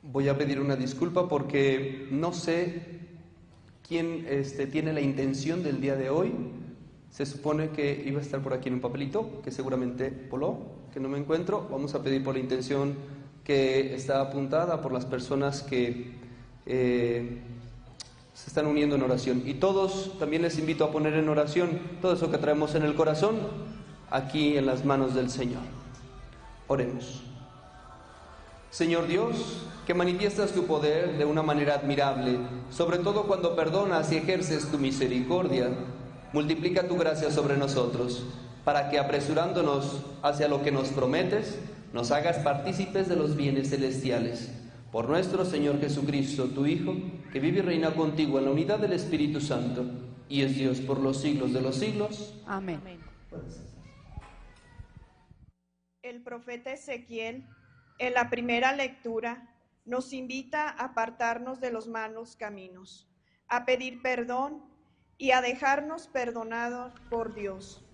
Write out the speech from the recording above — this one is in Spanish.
Voy a pedir una disculpa porque no sé quién tiene la intención del día de hoy. Se supone que iba a estar por aquí en un papelito, que seguramente voló, que no me encuentro. Vamos a pedir por la intención que está apuntada por las personas que se están uniendo en oración. Y todos también les invito a poner en oración todo eso que traemos en el corazón, aquí en las manos del Señor. Oremos. Señor Dios, que manifiestas tu poder de una manera admirable, sobre todo cuando perdonas y ejerces tu misericordia, multiplica tu gracia sobre nosotros, para que apresurándonos hacia lo que nos prometes, nos hagas partícipes de los bienes celestiales. Por nuestro Señor Jesucristo, tu Hijo, que vive y reina contigo en la unidad del Espíritu Santo, y es Dios por los siglos de los siglos. Amén. El profeta Ezequiel, en la primera lectura, nos invita a apartarnos de los malos caminos, a pedir perdón y a dejarnos perdonados por Dios.